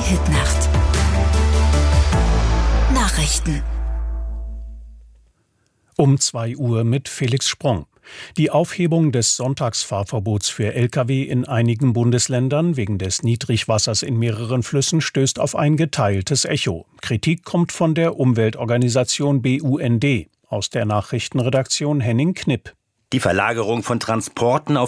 Hitnacht. Nachrichten. Um 2 Uhr mit Felix Sprong. Die Aufhebung des Sonntagsfahrverbots für Lkw in einigen Bundesländern wegen des Niedrigwassers in mehreren Flüssen stößt auf ein geteiltes Echo. Kritik kommt von der Umweltorganisation BUND. Aus der Nachrichtenredaktion Henning Knipp. Die Verlagerung von Transporten auf